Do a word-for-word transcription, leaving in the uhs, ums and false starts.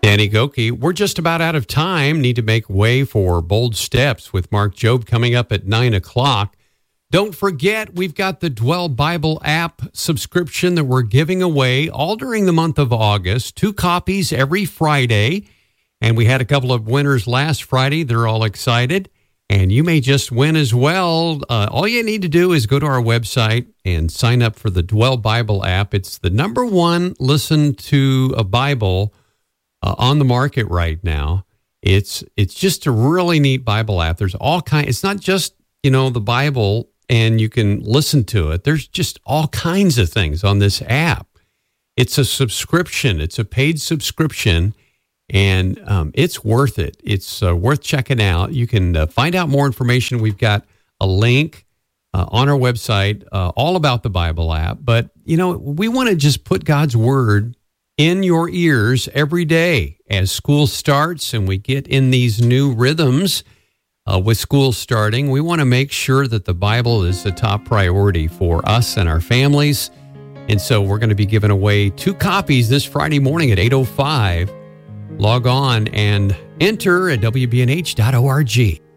Danny Goki. We're just about out of time. Need to make way for Bold Steps with Mark Jobe coming up at nine o'clock. Don't forget, we've got the Dwell Bible app subscription that we're giving away all during the month of August. Two copies every Friday. And we had a couple of winners last Friday. They're all excited. And you may just win as well. Uh, all you need to do is go to our website and sign up for the Dwell Bible app. It's the number one listen to a Bible uh, on the market right now. It's it's just a really neat Bible app. There's all kind. It's not just, you know, the Bible and you can listen to it. There's just all kinds of things on this app. It's a subscription. It's a paid subscription. And um, it's worth it. It's uh, worth checking out. You can uh, find out more information. We've got a link uh, on our website uh, all about the Bible app. But, you know, we want to just put God's word in your ears every day as school starts and we get in these new rhythms uh, with school starting. We want to make sure that the Bible is the top priority for us and our families. And so we're going to be giving away two copies this Friday morning at eight oh five. Log on and enter at W B N H dot org.